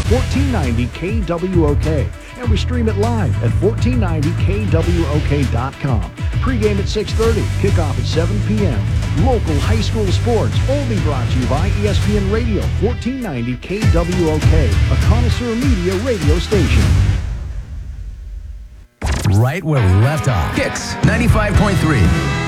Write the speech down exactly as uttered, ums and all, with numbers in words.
fourteen ninety K W O K. And we stream it live at fourteen ninety K W O K dot com. Pre-game at six thirty, kickoff at seven p.m. Local high school sports only brought to you by E S P N Radio, fourteen ninety K W O K, a connoisseur media radio station. Right where we left off. Kicks ninety-five point three.